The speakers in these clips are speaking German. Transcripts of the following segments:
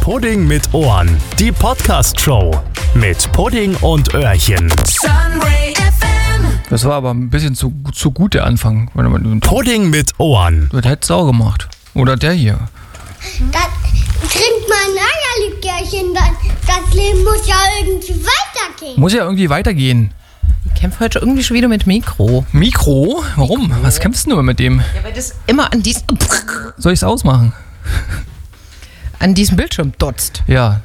Pudding mit Ohren, die Podcast-Show mit Pudding und Öhrchen. Sunray FM. Das war aber ein bisschen zu gut der Anfang. Pudding mit Ohren. Das hätte Sau gemacht. Oder der hier. Dann trinkt man ein Eierlikörchen, das Leben muss ja irgendwie weitergehen. Muss ja irgendwie weitergehen. Ich kämpfe heute irgendwie schon wieder mit Mikro. Mikro? Warum? Was kämpfst du immer mit dem? Ja, weil das immer an Soll ich es ausmachen? diesem Bildschirm dotzt. Ja.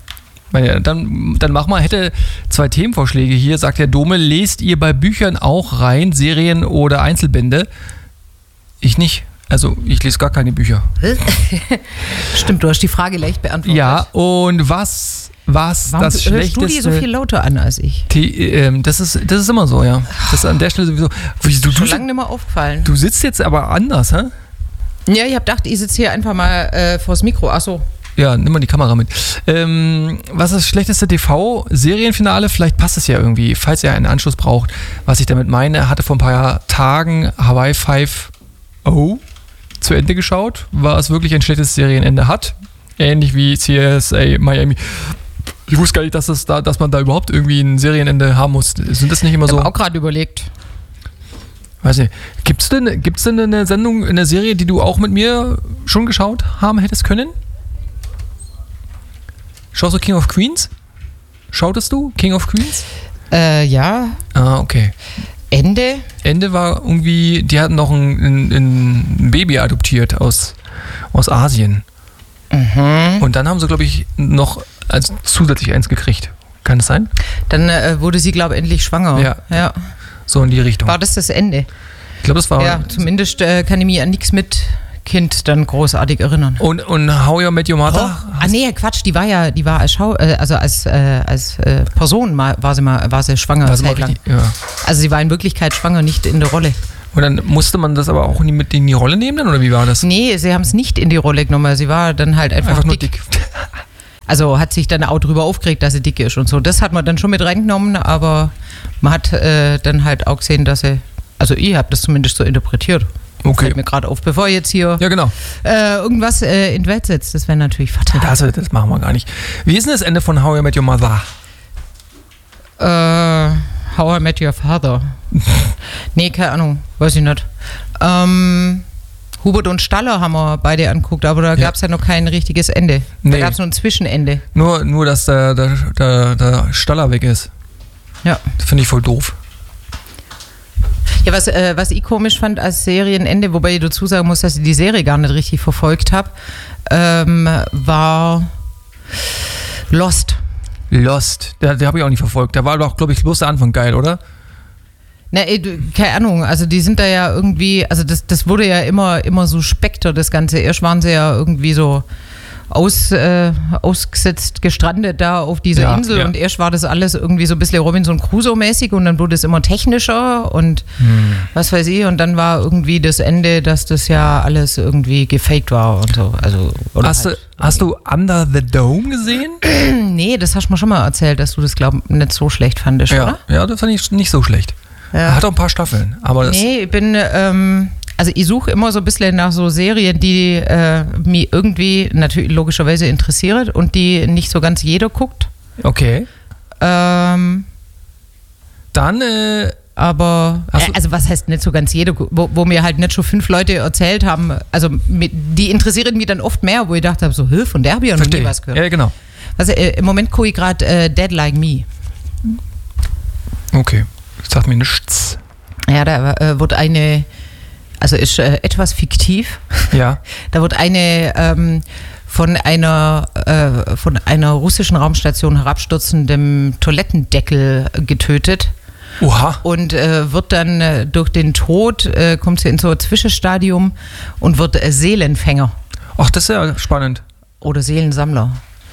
Dann mach mal, hätte 2 Themenvorschläge hier, sagt der Dome. Lest ihr bei Büchern auch rein, Serien oder Einzelbände? Ich nicht. Also, ich lese gar keine Bücher. Stimmt, du hast die Frage leicht beantwortet. Ja, und was Warum das hörst Schlechteste... du die so viel lauter an als ich? Das ist immer so, ja. Das ist an der Stelle sowieso... Schon lange nicht mehr aufgefallen. Du sitzt jetzt aber anders, hä? Ja, ich hab gedacht, ich sitze hier einfach mal vors Mikro. Achso. Ja, nimm mal die Kamera mit. Was ist das schlechteste TV-Serienfinale? Vielleicht passt es ja irgendwie, falls ihr einen Anschluss braucht. Was ich damit meine, er hatte vor ein paar Tagen Hawaii 5.0 zu Ende geschaut. War es wirklich ein schlechtes Serienende hat. Ähnlich wie CSA Miami. Ich wusste gar nicht, dass man da überhaupt irgendwie ein Serienende haben muss. Sind das nicht immer so? Ich habe auch gerade überlegt. Weiß nicht. Gibt's denn eine Sendung, eine Serie, die du auch mit mir schon geschaut haben hättest können? Schaust du King of Queens? Schautest du King of Queens? Ja. Ah, okay. Ende war irgendwie, die hatten noch ein Baby adoptiert aus Asien. Mhm. Und dann haben sie, glaube ich, noch zusätzlich eins gekriegt. Kann das sein? Dann wurde sie, glaube ich, endlich schwanger. Ja. So in die Richtung. War das Ende? Ich glaube, das war... Ja, zumindest kann ich mich an nichts mit Kind dann großartig erinnern. Und How You Met Your Mother? Nee, Quatsch, die war als als Person war sie schwanger. Also, zeitlang. ja. Also sie war in Wirklichkeit schwanger, nicht in der Rolle. Und dann musste man das aber auch nie mit in die Rolle nehmen dann, oder wie war das? Nee, sie haben es nicht in die Rolle genommen. Sie war dann halt einfach nur dick. Also hat sich dann auch drüber aufgeregt, dass sie dick ist und so. Das hat man dann schon mit reingenommen, aber man hat dann halt auch gesehen, dass sie, also ich habe das zumindest so interpretiert. Okay. Fällt mir gerade auf, bevor jetzt hier ja, genau. irgendwas in die Welt setzt. Das wäre natürlich fatal. Das machen wir gar nicht. Wie ist denn das Ende von How I Met Your Mother? How I Met Your Father. Nee, keine Ahnung, weiß ich nicht. Hubert und Staller haben wir beide angeguckt, aber da gab es ja noch kein richtiges Ende. Nee. Da gab es nur ein Zwischenende. Nur dass der Staller weg ist. Ja. Das finde ich voll doof. Ja, was ich komisch fand als Serienende, wobei ich dazu sagen muss, dass ich die Serie gar nicht richtig verfolgt habe, war Lost. Lost, der habe ich auch nicht verfolgt. Da war doch, glaube ich, bloß der Anfang geil, oder? Na, keine Ahnung, also die sind da ja irgendwie, also das wurde ja immer so Spekter, das Ganze. Erst waren sie ja irgendwie so ausgesetzt, gestrandet da auf dieser Insel und erst war das alles irgendwie so ein bisschen Robinson Crusoe-mäßig und dann wurde es immer technischer und was weiß ich und dann war irgendwie das Ende, dass das ja alles irgendwie gefaked war und so. Also, oder hast du Under the Dome gesehen? Nee, das hast du mir schon mal erzählt, dass du das, glaube ich, nicht so schlecht fandest, oder? Ja, das fand ich nicht so schlecht. Ja. Hat auch ein paar Staffeln. Aber nee, ich bin... Also ich suche immer so ein bisschen nach so Serien, die mich irgendwie natürlich logischerweise interessieren und die nicht so ganz jeder guckt. Okay. Dann aber, also was heißt nicht so ganz jeder, wo mir halt nicht schon 5 Leute erzählt haben, also die interessieren mich dann oft mehr, wo ich dachte so, von der habe ich ja noch nie was gehört. Ja, genau. Also im Moment gucke ich gerade Dead Like Me. Okay, das sagt mir nichts. Ja, da wird eine... Also ist etwas fiktiv. Ja. Da wird eine von einer russischen Raumstation herabstürzendem Toilettendeckel getötet. Oha. Und wird dann durch den Tod, kommt sie in so ein Zwischenstadium und wird Seelenfänger. Ach, das ist ja spannend. Oder Seelensammler.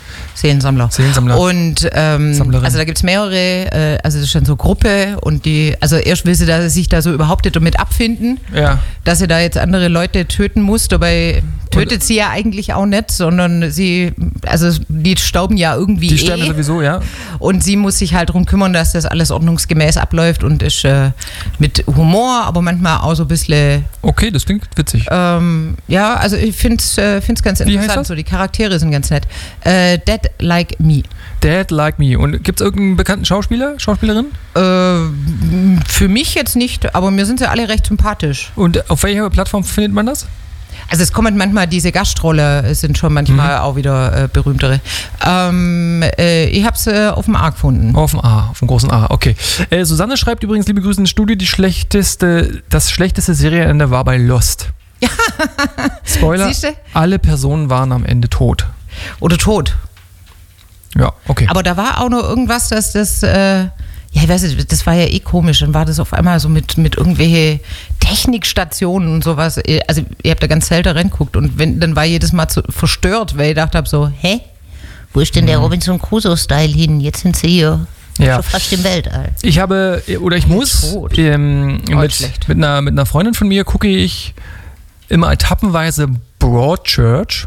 Und also da gibt es mehrere, also das ist dann so Gruppe und also erst will sie sich da so überhaupt nicht damit abfinden, dass sie da jetzt andere Leute töten muss, dabei tötet sie ja eigentlich auch nicht, sondern die stauben ja irgendwie Die sterben sowieso, ja. Und sie muss sich halt darum kümmern, dass das alles ordnungsgemäß abläuft und ist mit Humor, aber manchmal auch so ein bisschen... Okay, das klingt witzig. Ja, also ich finde es ganz Wie heißt interessant. das? So, die Charaktere sind ganz nett. Dead Like Me. Dead Like Me. Und gibt es irgendeinen bekannten Schauspieler, Schauspielerin? Für mich jetzt nicht, aber mir sind sie alle recht sympathisch. Und auf welcher Plattform findet man das? Also es kommen manchmal diese Gastrolle, sind schon manchmal auch wieder berühmtere. Ich habe es auf dem A gefunden. Auf dem großen A, okay. Susanne schreibt übrigens, liebe Grüße ins Studio, das schlechteste Serienende war bei Lost. Spoiler, Siehste? alle Personen waren am Ende tot. Oder tot. Ja, okay. Aber da war auch noch irgendwas, dass das... ja, ich weiß nicht, das war ja eh komisch. Dann war das auf einmal so mit irgendwelche Technikstationen und sowas. Also, ihr habt da ganz selten reingeguckt und dann war jedes Mal verstört, weil ich dachte hab so, hä? Wo ist denn der Robinson Crusoe-Style hin? Jetzt sind sie hier schon fast im Weltall. Ich muss, mit einer Freundin von mir gucke ich immer etappenweise Broadchurch.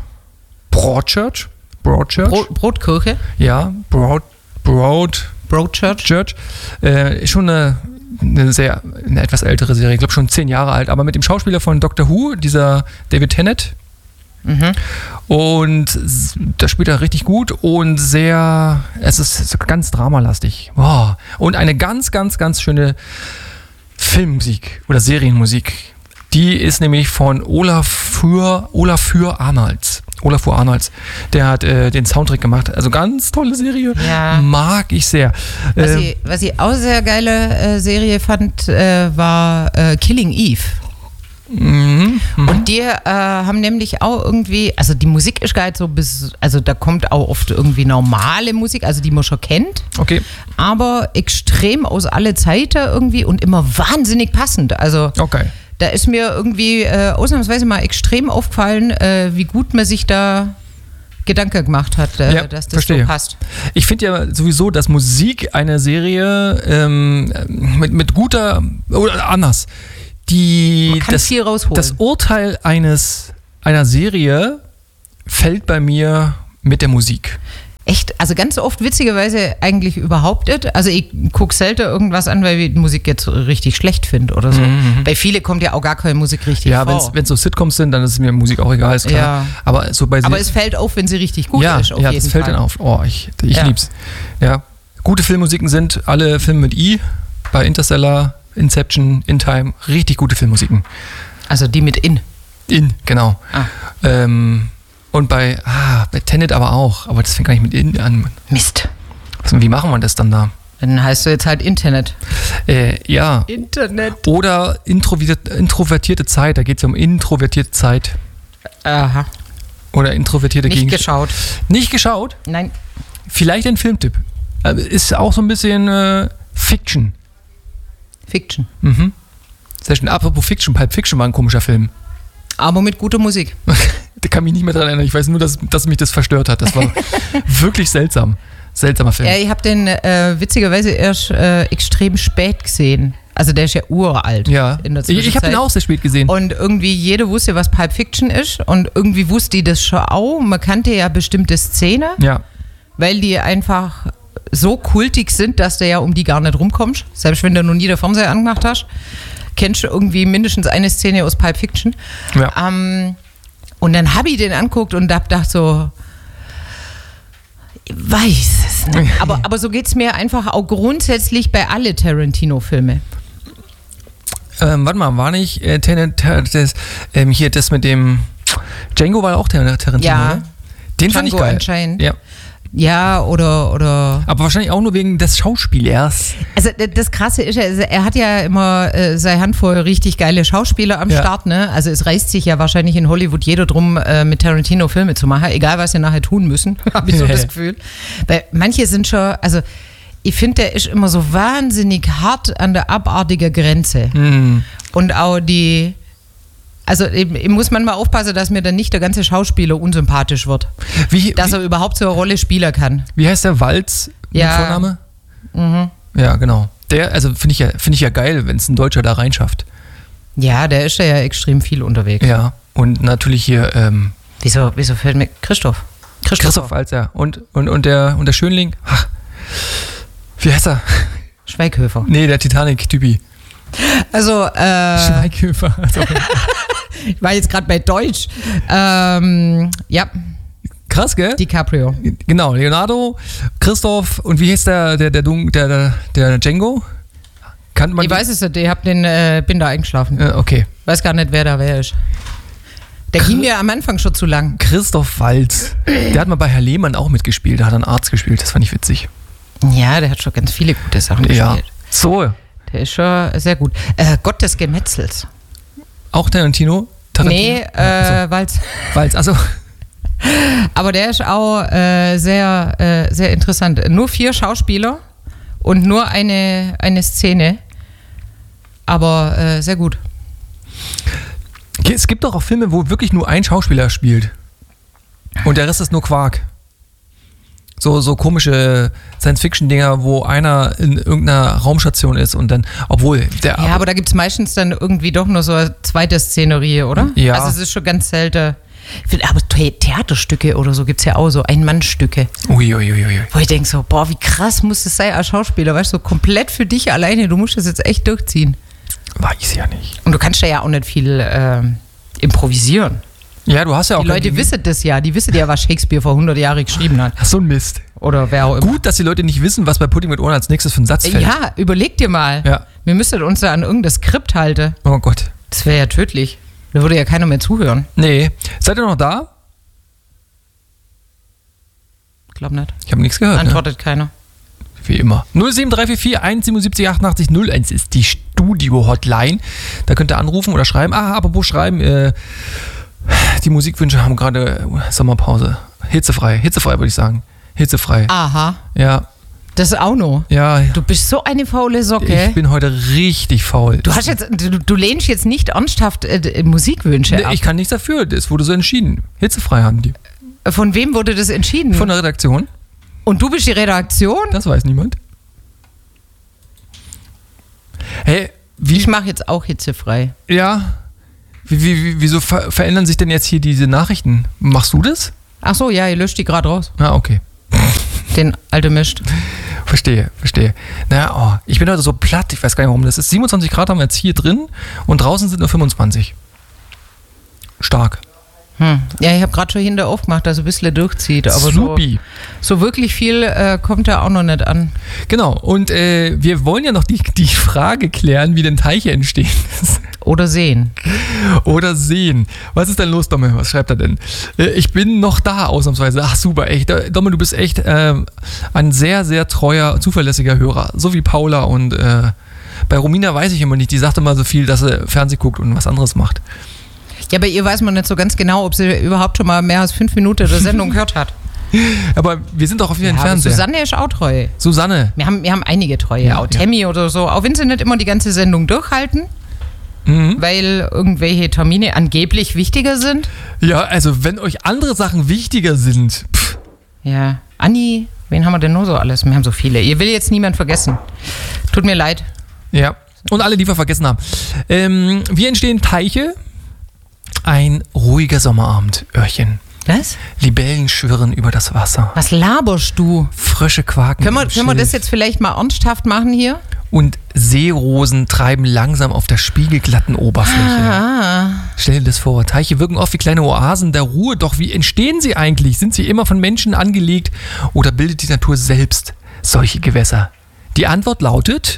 Brotkirche? Ja, Broadchurch. Schon eine etwas ältere Serie, ich glaube schon 10 Jahre alt, aber mit dem Schauspieler von Doctor Who, dieser David Tennant. Und da spielt er richtig gut und es ist ganz dramalastig. Wow. Und eine ganz, ganz, ganz schöne Filmmusik oder Serienmusik. Die ist nämlich von Olafur Arnalds. Der hat den Soundtrack gemacht. Also ganz tolle Serie. Ja. Mag ich sehr. Was ich auch sehr geile Serie fand, war Killing Eve. Und die haben nämlich auch irgendwie, also die Musik ist geil so also da kommt auch oft irgendwie normale Musik, also die man schon kennt. Okay. Aber extrem aus alle Zeiten irgendwie und immer wahnsinnig passend. Also okay. Da ist mir irgendwie ausnahmsweise mal extrem aufgefallen, wie gut man sich da Gedanken gemacht hat, dass das so passt. Ich finde ja sowieso, dass Musik einer Serie mit guter, oder anders, man kann viel rausholen. Das Urteil einer Serie fällt bei mir mit der Musik. Echt? Also ganz oft witzigerweise eigentlich überhaupt nicht. Also ich gucke selten irgendwas an, weil ich die Musik jetzt richtig schlecht finde oder so. Bei vielen kommt ja auch gar keine Musik richtig vor. Ja, wenn es so Sitcoms sind, dann ist mir Musik auch egal, ist klar. Ja. Aber es fällt auf, wenn sie richtig gut ist. Ja, das fällt dann auf. Oh, ich lieb's. Ja. Gute Filmmusiken sind alle Filme mit I. Bei Interstellar, Inception, In Time. Richtig gute Filmmusiken. Also die mit In? In, genau. Und bei Tenet aber auch. Aber das fängt gar nicht mit In an. Mist. Wie machen wir das dann da? Dann heißt du jetzt halt Internet. Ja. Internet. Oder introvertierte Zeit. Da geht es ja um introvertierte Zeit. Aha. Oder introvertierte Gegenstände. Nicht geschaut. Nicht geschaut? Nein. Vielleicht ein Filmtipp. Ist auch so ein bisschen Fiction. Fiction. Sehr schön. Apropos Fiction. Pulp Fiction war ein komischer Film. Aber mit guter Musik. Da kann mich nicht mehr dran erinnern. Ich weiß nur, dass mich das verstört hat. Das war wirklich seltsam. Seltsamer Film. Ja, ich habe den witzigerweise erst extrem spät gesehen. Also der ist ja uralt. Ja. In der Zwischenzeit. Ich habe den auch sehr spät gesehen. Und irgendwie jeder wusste, was Pulp Fiction ist. Und irgendwie wusste ich das schon auch. Man kannte ja bestimmte Szenen. Ja. Weil die einfach so kultig sind, dass du ja um die gar nicht rumkommst. Selbst wenn du noch nie den Fernseher angemacht hast, kennst du irgendwie mindestens eine Szene aus Pulp Fiction. Ja. Und dann habe ich den anguckt und hab gedacht so, ich weiß es nicht. Aber so geht es mir einfach auch grundsätzlich bei alle Tarantino-Filme. Warte mal, war nicht hier das mit dem Django war auch der Tarantino, ja, ne? Den fand ich geil. Anscheinend. Ja. Ja, oder... Aber wahrscheinlich auch nur wegen des Schauspielers. Also das Krasse ist ja, er hat ja immer seine Handvoll richtig geile Schauspieler am Start, ne? Also es reißt sich ja wahrscheinlich in Hollywood jeder drum, mit Tarantino Filme zu machen, egal was sie nachher tun müssen, habe ich so das Gefühl. Weil manche sind schon, also ich finde, der ist immer so wahnsinnig hart an der abartigen Grenze. Und auch also ich muss manchmal aufpassen, dass mir dann nicht der ganze Schauspieler unsympathisch wird. Dass er überhaupt so eine Rolle spielen kann. Wie heißt der? Walz? Mit Vorname? Ja, genau. Also finde ich ja geil, wenn es ein Deutscher da reinschafft. Ja, der ist ja extrem viel unterwegs. Ja. Und natürlich hier Wieso fällt mir Christoph Waltz, ja. Und der Schönling, ach, wie heißt er? Schweighöfer. Nee, der Titanic-Typi. Also, Schweighöfer. Also, ich war jetzt gerade bei Deutsch. Ja, krass, gell? DiCaprio. Genau, Leonardo, Christoph und wie hieß der Django? Kannte man Ich weiß es nicht, ich bin da eingeschlafen. Okay. Weiß gar nicht, wer ist. Der ging mir am Anfang schon zu lang. Christoph Waltz. Der hat mal bei Herr Lehmann auch mitgespielt. Da hat er einen Arzt gespielt. Das fand ich witzig. Ja, der hat schon ganz viele gute Sachen Ja. gespielt. So. Der ist schon sehr gut. Gott des Gemetzels. Auch Tarantino? Nee, Waltz. Waltz, also. Aber der ist auch sehr, sehr interessant. Nur 4 Schauspieler und nur eine Szene. Aber sehr gut. Okay, es gibt doch auch Filme, wo wirklich nur ein Schauspieler spielt. Und der Rest ist nur Quark. So komische Science-Fiction-Dinger, wo einer in irgendeiner Raumstation ist und dann, obwohl der. Ja, aber da gibt es meistens dann irgendwie doch nur so eine zweite Szenerie, oder? Ja. Also es ist schon ganz selten. Aber Theaterstücke oder so gibt es ja auch, so Ein-Mann-Stücke. Uiuiui. Wo ich denke so, boah, wie krass muss das sein als Schauspieler, weißt du, so komplett für dich alleine, du musst das jetzt echt durchziehen. Weiß ja nicht. Und du kannst ja auch nicht viel improvisieren. Ja, du hast ja auch. Die Leute wissen das ja, die wissen ja, was Shakespeare vor 100 Jahren geschrieben hat. Ach, so ein Mist. Oder wer auch immer. Gut, dass die Leute nicht wissen, was bei Pudding mit Ohren als nächstes für ein Satz fällt. Ja, überleg dir mal. Ja. Wir müssten uns da an irgendein Skript halten. Oh Gott. Das wäre ja tödlich. Da würde ja keiner mehr zuhören. Nee. Seid ihr noch da? Glaub nicht. Ich habe nichts gehört. Antwortet keiner. Wie immer. 07344 177 88 01 ist die Studio-Hotline. Da könnt ihr anrufen oder schreiben. Apropos schreiben, die Musikwünsche haben gerade Sommerpause. Hitzefrei würde ich sagen. Hitzefrei. Aha. Ja. Das ist auch noch. Ja. Du bist so eine faule Socke. Ich bin heute richtig faul. Du lehnst jetzt nicht ernsthaft Musikwünsche ab. Ich kann nichts dafür. Das wurde so entschieden. Hitzefrei haben die. Von wem wurde das entschieden? Von der Redaktion. Und du bist die Redaktion? Das weiß niemand. Hey, Ich mache jetzt auch hitzefrei. Ja. Wieso verändern sich denn jetzt hier diese Nachrichten? Machst du das? Ach so, ja, ihr löscht die gerade raus. Ah, okay. Den alte Mist. Verstehe. Naja, ich bin heute so platt, ich weiß gar nicht warum. Das ist 27 Grad haben wir jetzt hier drin und draußen sind nur 25. Stark. Ja, ich habe gerade schon hinter aufgemacht, dass ein bisschen durchzieht. Aber so wirklich viel kommt da auch noch nicht an. Genau, und wir wollen ja noch die Frage klären, wie denn Teiche entstehen. Oder sehen. Was ist denn los, Domme? Was schreibt er denn? Ich bin noch da, ausnahmsweise. Ach, super, echt. Domme, du bist echt ein sehr, sehr treuer, zuverlässiger Hörer. So wie Paula und bei Romina weiß ich immer nicht. Die sagt immer so viel, dass sie Fernsehen guckt und was anderes macht. Ja, bei ihr weiß man nicht so ganz genau, ob sie überhaupt schon mal mehr als 5 Minuten der Sendung gehört hat. Aber wir sind doch auf ihren Fernseher. Susanne ist auch treu. Susanne. Wir haben einige Treue. Ja, auch Tammy oder so. Auch wenn sie nicht immer die ganze Sendung durchhalten, weil irgendwelche Termine angeblich wichtiger sind. Ja, also wenn euch andere Sachen wichtiger sind. Ja, Anni, wen haben wir denn nur so alles? Wir haben so viele. Ihr will jetzt niemand vergessen. Tut mir leid. Ja, und alle, die wir vergessen haben. Wie entstehen Teiche? Ein ruhiger Sommerabend, Öhrchen. Was? Libellen schwirren über das Wasser. Was laberst du? Frösche quaken. Können wir das jetzt vielleicht mal ernsthaft machen hier? Und Seerosen treiben langsam auf der spiegelglatten Oberfläche. Stell dir das vor. Teiche wirken oft wie kleine Oasen der Ruhe. Doch wie entstehen sie eigentlich? Sind sie immer von Menschen angelegt oder bildet die Natur selbst solche Gewässer? Die Antwort lautet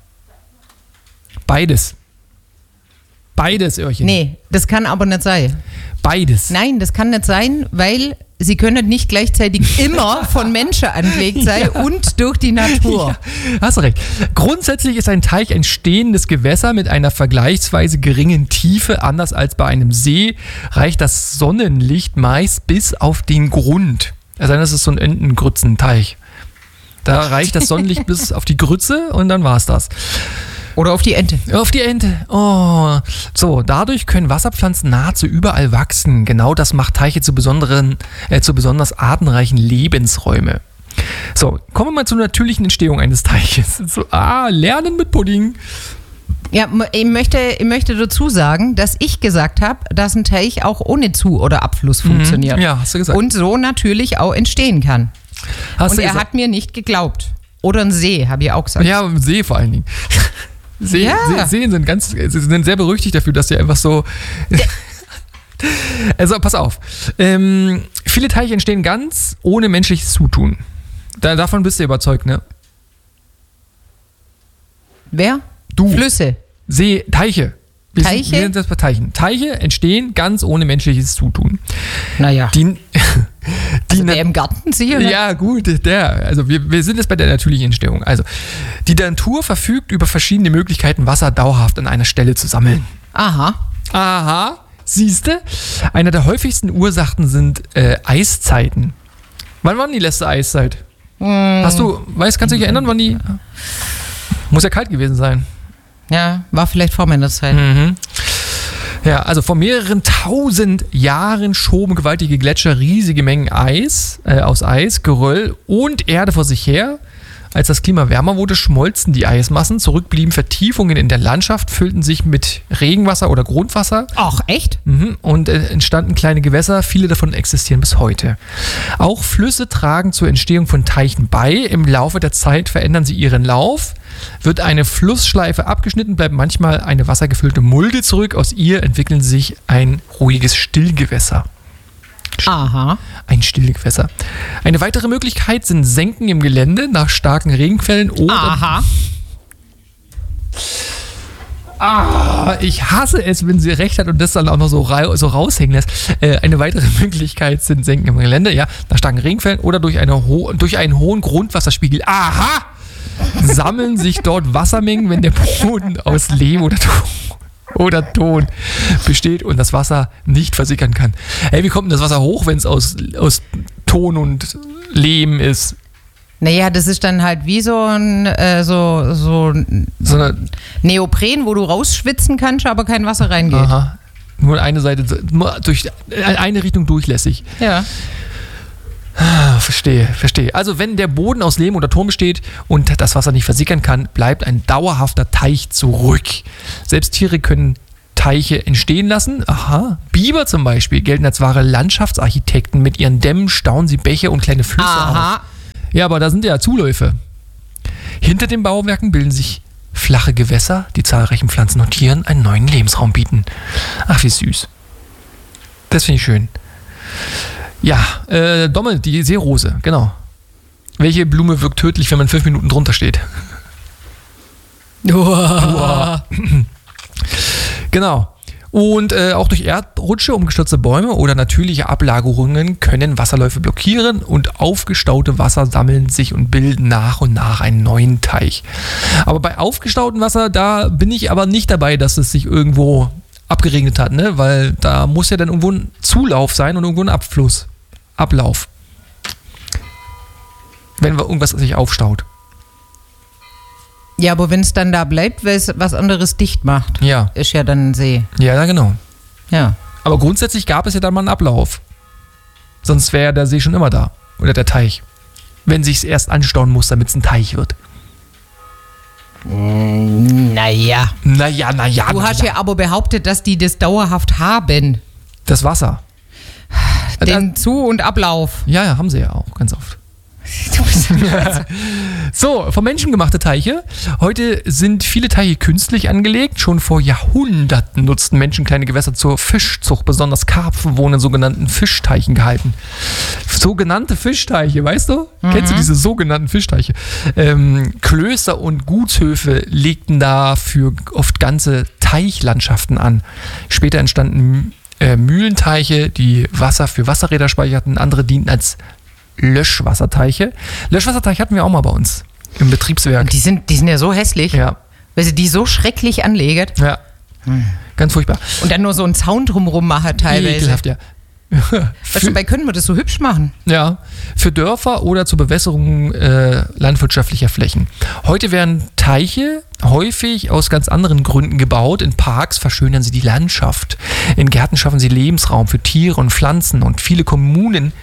beides. Beides, Öhrchen. Nee, das kann aber nicht sein. Beides. Nein, das kann nicht sein, weil sie können nicht gleichzeitig immer von Menschen angelegt sein und durch die Natur. Ja, hast recht. Grundsätzlich ist ein Teich ein stehendes Gewässer mit einer vergleichsweise geringen Tiefe. Anders als bei einem See reicht das Sonnenlicht meist bis auf den Grund. Also das ist so ein Entengrützenteich. Da reicht das Sonnenlicht bis auf die Grütze und dann war's das. Oder auf die Ente. Auf die Ente. Oh. So, dadurch können Wasserpflanzen nahezu überall wachsen. Genau das macht Teiche zu besonders artenreichen Lebensräume. So, kommen wir mal zur natürlichen Entstehung eines Teiches. So, lernen mit Pudding. Ja, ich möchte dazu sagen, dass ich gesagt habe, dass ein Teich auch ohne Zu- oder Abfluss funktioniert. Ja, hast du gesagt. Und so natürlich auch entstehen kann. Hast Und du er gesagt. hat mir nicht geglaubt. Oder ein See, habe ich auch gesagt. Ja, im See vor allen Dingen. Seen sind sehr berüchtigt dafür, dass sie einfach so... Also, pass auf. Viele Teiche entstehen ganz ohne menschliches Zutun. Davon bist du überzeugt, ne? Wer? Du. Flüsse. Teiche. Wir Teiche? sind das bei Teichen. Teiche entstehen ganz ohne menschliches Zutun. Naja. Die der im Garten sicher? Ne? Ja, gut, also wir sind jetzt bei der natürlichen Entstehung. Also, die Natur verfügt über verschiedene Möglichkeiten, Wasser dauerhaft an einer Stelle zu sammeln. Aha, siehste? Eine der häufigsten Ursachen sind Eiszeiten. Wann war denn die letzte Eiszeit? Kannst du dich erinnern, wann die... Muss ja kalt gewesen sein. Ja, war vielleicht vor meiner Zeit. Ja, also vor mehreren 1000 Jahren schoben gewaltige Gletscher riesige Mengen Eis, Geröll und Erde vor sich her. Als das Klima wärmer wurde, schmolzen die Eismassen, zurück blieben Vertiefungen in der Landschaft, füllten sich mit Regenwasser oder Grundwasser. Ach, echt? Und entstanden kleine Gewässer, viele davon existieren bis heute. Auch Flüsse tragen zur Entstehung von Teichen bei. Im Laufe der Zeit verändern sie ihren Lauf. Wird eine Flussschleife abgeschnitten, bleibt manchmal eine wassergefüllte Mulde zurück. Aus ihr entwickeln sich ein ruhiges Stillgewässer. Aha. Ein Stillgewässer. Eine weitere Möglichkeit sind Senken im Gelände nach starken Regenquellen oder... Aha. Ich hasse es, wenn sie recht hat und das dann auch noch so raushängen lässt. Eine weitere Möglichkeit sind Senken im Gelände, ja, nach starken Regenquellen oder durch einen hohen Grundwasserspiegel. Aha! Sammeln sich dort Wassermengen, wenn der Boden aus Lehm oder Ton besteht und das Wasser nicht versickern kann. Wie kommt denn das Wasser hoch, wenn es aus Ton und Lehm ist? Naja, das ist dann halt wie so ein Neopren, wo du rausschwitzen kannst, aber kein Wasser reingeht. Aha. Nur eine Seite, nur durch eine Richtung durchlässig. Ja. Verstehe. Also wenn der Boden aus Lehm oder Ton besteht und das Wasser nicht versickern kann, bleibt ein dauerhafter Teich zurück. Selbst Tiere können Teiche entstehen lassen. Aha. Biber zum Beispiel gelten als wahre Landschaftsarchitekten. Mit ihren Dämmen stauen sie Bäche und kleine Flüsse auf. Ja, aber da sind ja Zuläufe. Hinter den Bauwerken bilden sich flache Gewässer, die zahlreichen Pflanzen und Tieren einen neuen Lebensraum bieten. Ach, wie süß. Das finde ich schön. Ja, Dommel, die Seerose, genau. Welche Blume wirkt tödlich, wenn man 5 Minuten drunter steht? Uah. Genau. Und auch durch Erdrutsche, umgestürzte Bäume oder natürliche Ablagerungen können Wasserläufe blockieren und aufgestaute Wasser sammeln sich und bilden nach und nach einen neuen Teich. Aber bei aufgestautem Wasser, da bin ich aber nicht dabei, dass es sich irgendwo abgeregnet hat, ne? Weil da muss ja dann irgendwo ein Zulauf sein und irgendwo ein Ablauf. Wenn irgendwas sich aufstaut. Ja, aber wenn es dann da bleibt, weil es was anderes dicht macht, Ja. ist ja dann ein See. Ja, genau. Ja. Aber grundsätzlich gab es ja dann mal einen Ablauf. Sonst wäre der See schon immer da. Oder der Teich. Wenn sich es erst anstauen muss, damit es ein Teich wird. Naja. Naja. Du hast ja aber behauptet, dass die das dauerhaft haben. Das Wasser. Den Zu- und Ablauf. Ja, haben sie ja auch ganz oft. Du bist ein Scheiße. So, vom Menschen gemachte Teiche. Heute sind viele Teiche künstlich angelegt. Schon vor Jahrhunderten nutzten Menschen kleine Gewässer zur Fischzucht. Besonders Karpfen wurden in sogenannten Fischteichen gehalten. Sogenannte Fischteiche, weißt du? Kennst du diese sogenannten Fischteiche? Klöster und Gutshöfe legten dafür oft ganze Teichlandschaften an. Später entstanden Mühlenteiche, die Wasser für Wasserräder speicherten. Andere dienten als Löschwasserteiche. Löschwasserteiche hatten wir auch mal bei uns im Betriebswerk. Die sind ja so hässlich, Ja, weil sie die so schrecklich anlegen ja. Ganz furchtbar. und dann nur so einen Zaun drumrum machen teilweise. Ekelhaft, ja. Dabei können wir das so hübsch machen. Ja, für Dörfer oder zur Bewässerung landwirtschaftlicher Flächen. Heute werden Teiche häufig aus ganz anderen Gründen gebaut. In Parks verschönern sie die Landschaft. In Gärten schaffen sie Lebensraum für Tiere und Pflanzen. Und viele Kommunen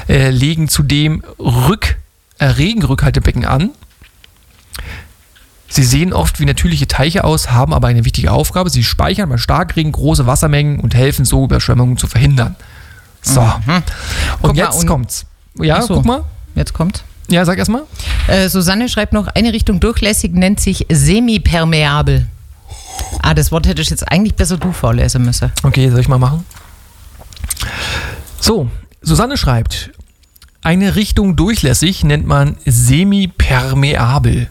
legen zudem Regenrückhaltebecken an. Sie sehen oft wie natürliche Teiche aus, haben aber eine wichtige Aufgabe. Sie speichern bei Starkregen große Wassermengen und helfen so, Überschwemmungen zu verhindern. So. Und jetzt kommt's. Ja, Achso, guck mal. Jetzt kommt's. Ja, sag erst mal. Susanne schreibt noch, eine Richtung durchlässig nennt sich semipermeabel. Das Wort hätte ich jetzt eigentlich besser du vorlesen müssen. Okay, soll ich mal machen? So, Susanne schreibt, eine Richtung durchlässig nennt man semipermeabel.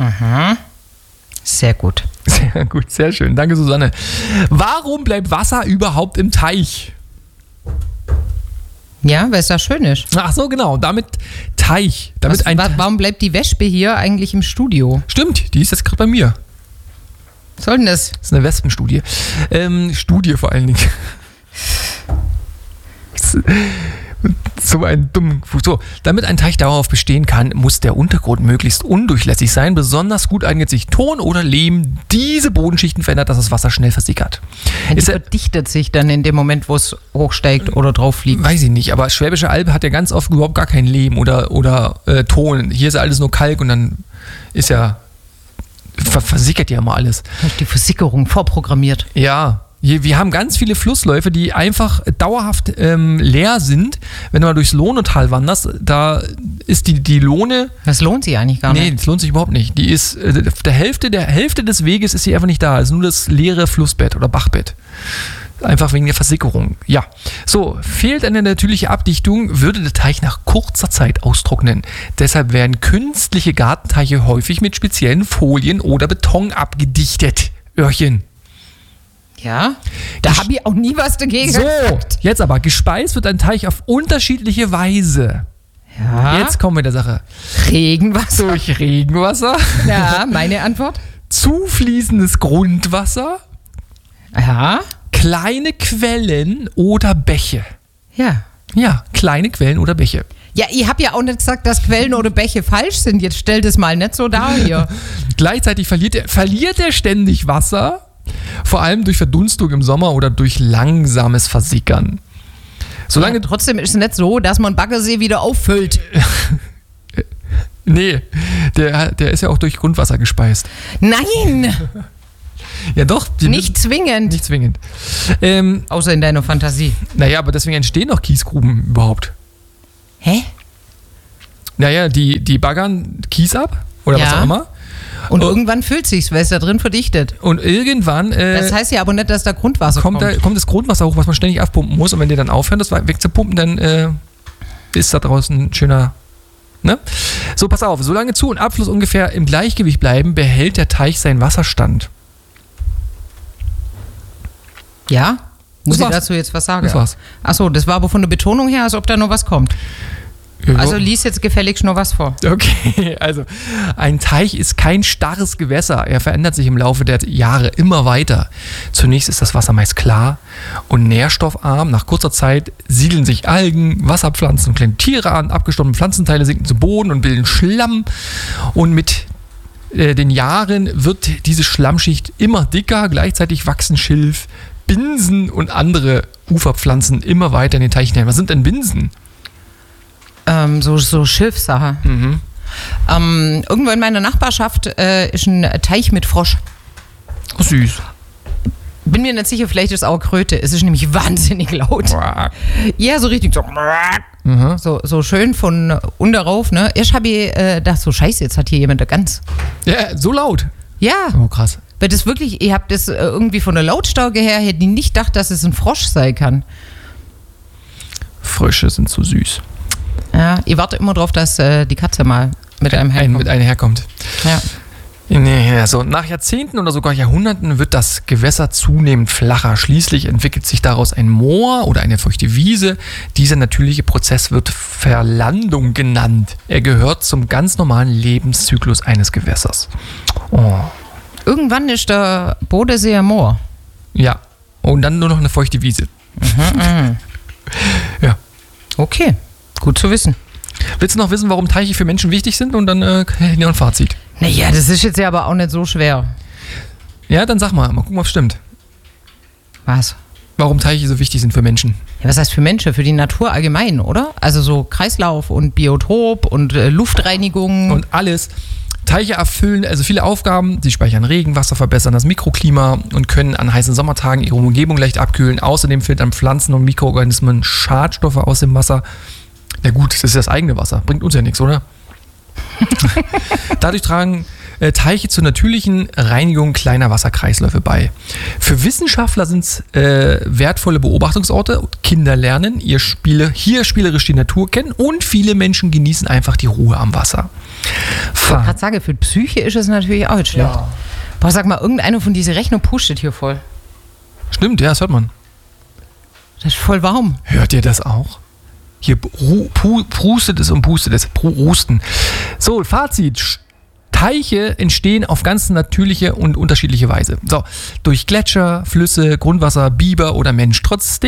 Sehr gut. Sehr gut, sehr schön. Danke, Susanne. Warum bleibt Wasser überhaupt im Teich? Ja, weil es da schön ist. Ach so, genau. Damit Teich. Damit Warum bleibt die Wespe hier eigentlich im Studio? Stimmt, die ist jetzt gerade bei mir. Was soll denn das? Das ist eine Wespenstudie. Studie vor allen Dingen. So ein dummen. So, damit ein Teich dauerhaft bestehen kann, muss der Untergrund möglichst undurchlässig sein. Besonders gut eignet sich Ton oder Lehm. Diese Bodenschichten verändert, dass das Wasser schnell versickert. Die verdichtet sich dann in dem Moment, wo es hochsteigt oder drauf fliegt. Weiß ich nicht, aber Schwäbische Alb hat ja ganz oft überhaupt gar kein Lehm oder Ton. Hier ist ja alles nur Kalk und dann ist ja versickert ja immer alles. Die Versickerung vorprogrammiert. Ja. Wir haben ganz viele Flussläufe, die einfach dauerhaft leer sind. Wenn du mal durchs Lohnetal wanderst, da ist die Lohne... Das lohnt sich eigentlich gar nicht. Nee, das lohnt sich überhaupt nicht. Die ist, der Hälfte des Weges ist sie einfach nicht da. Es ist nur das leere Flussbett oder Bachbett. Einfach wegen der Versickerung. Ja. So, fehlt eine natürliche Abdichtung, würde der Teich nach kurzer Zeit austrocknen. Deshalb werden künstliche Gartenteiche häufig mit speziellen Folien oder Beton abgedichtet. Öhrchen. Ja, da habe ich auch nie was dagegen gesagt. So, jetzt aber, gespeist wird ein Teich auf unterschiedliche Weise. Ja. Jetzt kommen wir der Sache. Regenwasser. Durch Regenwasser. Ja, meine Antwort. Zufließendes Grundwasser. Ja. Kleine Quellen oder Bäche. Ja. Ja, kleine Quellen oder Bäche. Ja, ich habe ja auch nicht gesagt, dass Quellen oder Bäche falsch sind. Jetzt stellt es mal nicht so dar hier. Gleichzeitig verliert er ständig Wasser. Vor allem durch Verdunstung im Sommer oder durch langsames Versickern. Solange trotzdem ist es nicht so, dass man Baggersee wieder auffüllt. Nee, der ist ja auch durch Grundwasser gespeist. Nein! Ja doch. Nicht zwingend. Nicht zwingend. Außer in deiner Fantasie. Naja, aber deswegen entstehen noch Kiesgruben überhaupt. Hä? Naja, die baggern Kies ab oder was auch immer. Und irgendwann füllt sich's, weil es da drin verdichtet. Und irgendwann... das heißt ja aber nicht, dass da Grundwasser kommt. Kommt das Grundwasser hoch, was man ständig abpumpen muss. Und wenn die dann aufhören, das wegzupumpen, dann ist da draußen ein schöner... Ne? So, pass auf. Solange Zu- und Abfluss ungefähr im Gleichgewicht bleiben, behält der Teich seinen Wasserstand. Ja? Muss ich dazu jetzt was sagen? Das war's. Achso, das war aber von der Betonung her, als ob da noch was kommt. Also lies jetzt gefälligst noch was vor. Okay, also ein Teich ist kein starres Gewässer. Er verändert sich im Laufe der Jahre immer weiter. Zunächst ist das Wasser meist klar und nährstoffarm. Nach kurzer Zeit siedeln sich Algen, Wasserpflanzen und kleine Tiere an. Abgestorbene Pflanzenteile sinken zu Boden und bilden Schlamm. Und mit den Jahren wird diese Schlammschicht immer dicker. Gleichzeitig wachsen Schilf, Binsen und andere Uferpflanzen immer weiter in den Teich hinein. Was sind denn Binsen? So Schilfsache. Mhm. Irgendwo in meiner Nachbarschaft ist ein Teich mit Frosch. Oh, süß. Bin mir nicht sicher, vielleicht ist es auch Kröte. Es ist nämlich wahnsinnig laut. Ja, so richtig so. Mhm. So schön von unten rauf. Ne? Erst habe ich gedacht, so scheiße, jetzt hat hier jemand eine Gans. Ja, so laut. Ja. Oh, krass. Weil das wirklich, ich habe das irgendwie von der Lautstärke her, hätte ich nicht gedacht, dass es ein Frosch sein kann. Frösche sind so süß. Ja, ich warte immer drauf, dass die Katze mal mit einem herkommt. Ja. Ja, so nach Jahrzehnten oder sogar Jahrhunderten wird das Gewässer zunehmend flacher. Schließlich entwickelt sich daraus ein Moor oder eine feuchte Wiese. Dieser natürliche Prozess wird Verlandung genannt. Er gehört zum ganz normalen Lebenszyklus eines Gewässers. Oh. Irgendwann ist der Bodensee ein Moor. Ja, und dann nur noch eine feuchte Wiese. Ja. Okay, gut zu wissen. Willst du noch wissen, warum Teiche für Menschen wichtig sind? Und dann noch ein Fazit. Naja, das ist jetzt ja aber auch nicht so schwer. Ja, dann sag mal gucken, ob es stimmt. Was? Warum Teiche so wichtig sind für Menschen. Ja, was heißt für Menschen? Für die Natur allgemein, oder? Also so Kreislauf und Biotop und Luftreinigung. Und alles. Teiche erfüllen also viele Aufgaben. Sie speichern Regenwasser, verbessern das Mikroklima und können an heißen Sommertagen ihre Umgebung leicht abkühlen. Außerdem filtern Pflanzen und Mikroorganismen Schadstoffe aus dem Wasser. Na gut, das ist das eigene Wasser. Bringt uns ja nichts, oder? Dadurch tragen Teiche zur natürlichen Reinigung kleiner Wasserkreisläufe bei. Für Wissenschaftler sind es wertvolle Beobachtungsorte. Kinder lernen hier spielerisch die Natur kennen und viele Menschen genießen einfach die Ruhe am Wasser. Ich wollte gerade sagen, für die Psyche ist es natürlich auch nicht schlecht. Ja. Boah, sag mal, irgendeine von diesen Rechnungen pustet hier voll. Stimmt, ja, das hört man. Das ist voll warm. Hört ihr das auch? Hier prustet es und pustet es. Rusten. So, Fazit. Teiche entstehen auf ganz natürliche und unterschiedliche Weise. So, durch Gletscher, Flüsse, Grundwasser, Biber oder Mensch.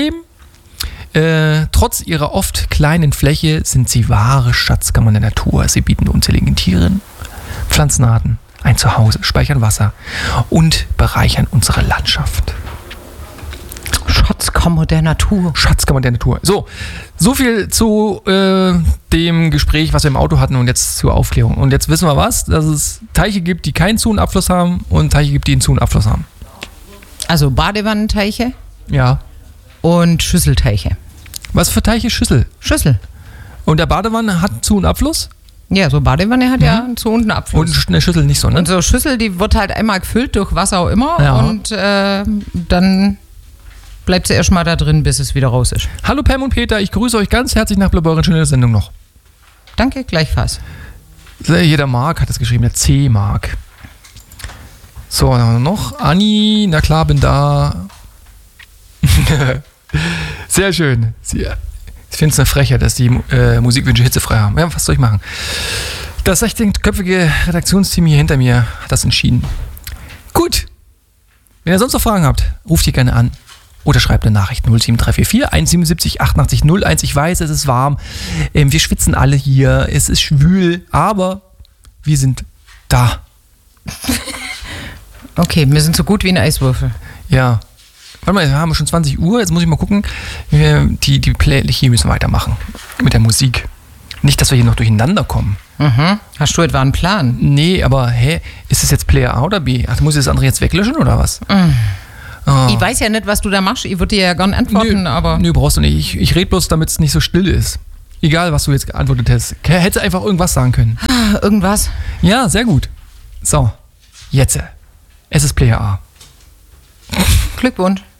Trotz ihrer oft kleinen Fläche sind sie wahre Schatzkammern der Natur. Sie bieten unzähligen Tieren, Pflanzenarten ein Zuhause, speichern Wasser und bereichern unsere Landschaft. Schatzkammer der Natur. Schatzkammer der Natur. So viel zu dem Gespräch, was wir im Auto hatten und jetzt zur Aufklärung. Und jetzt wissen wir was, dass es Teiche gibt, die keinen Zu- und Abfluss haben und Teiche gibt, die einen Zu- und Abfluss haben. Also Badewannenteiche Ja. und Schüsselteiche. Was für Teiche? Schüssel. Und der Badewanne hat Zu- und Abfluss? Ja, so Badewanne hat ja einen Zu- und einen Abfluss. Und eine Schüssel nicht so, ne? Und so Schüssel, die wird halt einmal gefüllt durch was auch immer Ja. und dann bleibt sie erstmal da drin, bis es wieder raus ist. Hallo Pam und Peter, ich grüße euch ganz herzlich nach Blaubeuren. Schöne Sendung noch. Danke, gleichfalls. Hier der Marc hat es geschrieben, der C-Marc. So, dann haben wir noch. Anni, na klar, bin da. Sehr schön. Ich finde es eine Frechheit, dass die Musikwünsche hitzefrei haben. Ja, was soll ich machen? Das 16-köpfige Redaktionsteam hier hinter mir hat das entschieden. Gut. Wenn ihr sonst noch Fragen habt, ruft ihr gerne an. Oder schreibt eine Nachricht 07344 177 88 01. Ich weiß, es ist warm. Wir schwitzen alle hier. Es ist schwül. Aber wir sind da. Okay, wir sind so gut wie ein Eiswürfel. Ja. Warte mal, wir haben schon 20 Uhr. Jetzt muss ich mal gucken. Die Playlist hier müssen weitermachen. Mit der Musik. Nicht, dass wir hier noch durcheinander kommen. Mhm. Hast du etwa einen Plan? Nee, aber ist es jetzt Player A oder B? Ach, muss ich das andere jetzt weglöschen oder was? Oh. Ich weiß ja nicht, was du da machst. Ich würde dir ja gerne antworten, aber... Nö, brauchst du nicht. Ich rede bloß, damit es nicht so still ist. Egal, was du jetzt geantwortet hast. Hättest du einfach irgendwas sagen können. Irgendwas? Ja, sehr gut. So, jetzt. Es ist Player A. Glückwunsch.